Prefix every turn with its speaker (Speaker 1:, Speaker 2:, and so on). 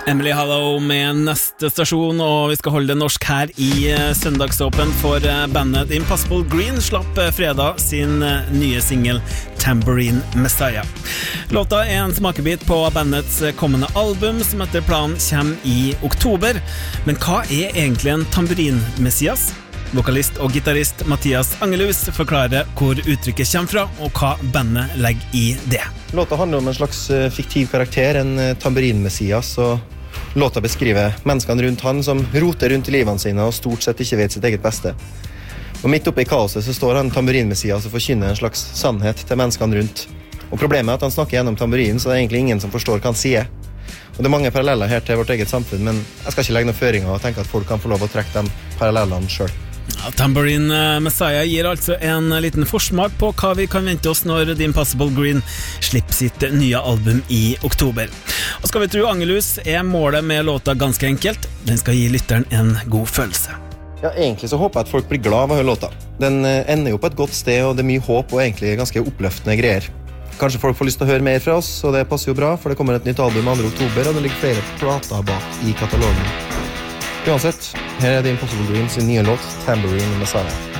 Speaker 1: Emily Hallow med neste stasjon, og vi skal holde det norsk her i søndagsåpen for bandet Impossible Green slapp fredag sin nye single Tambourine Messiah. Låta en smakebit på bandets kommende album som etter planen kommer i oktober. Men hva egentlig en tamburin-messias? Vokalist og gitarist Mathias Angelhus forklarer hvor uttrykket kommer fra og hva bandet legger i det.
Speaker 2: Låta handler om en slags fiktiv karakter, en tamburin-messias, og låta beskriver menneskene rundt han som roter rundt i livene sine og stort sett ikke vet sitt eget beste. Og midt oppe i kaoset så står han tamburin-messias og forkynner en slags sannhet til menneskene rundt. Og problemet er at han snakker gjennom tamburinen, så det er egentlig ingen som forstår hva han sier. Og det er mange paralleller her til vårt eget samfunn, men jeg skal ikke legge noen føringer og tenke at folk kan få lov å trekke de parallellene selv.
Speaker 1: Ja, Tambourine Messiah gir altså en liten forsmak på hva vi kan vente oss når The Impossible Green slipper sitt nye album i oktober. Og skal vi tro Angelhus målet med låta ganske enkelt. Den skal gi lytteren en god følelse.
Speaker 2: Ja, egentlig så håper jeg at folk blir glad av å høre låta. Den ender jo på et godt sted, og det er mye håp og egentlig ganske oppløftende greier. Kanskje folk får lyst til å høre mer fra oss, og det passer jo bra, for det kommer et nytt album 2. oktober, og det ligger flere plater bak i katalogen. Uansett, her er The Impossible Green sin nye låt Tambourine Messiah.